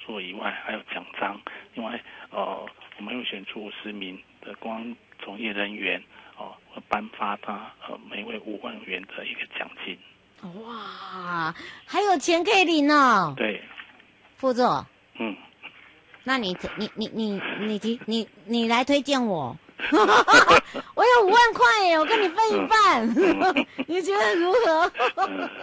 作以外，还有奖章。另外，我们会选出50名的公安从业人员，会颁发他每位5万元的一个奖金。 哇，还有钱可以领哦。 对， 副座。那你来推荐我。我有5万块耶，我跟你分一半，你觉得如何？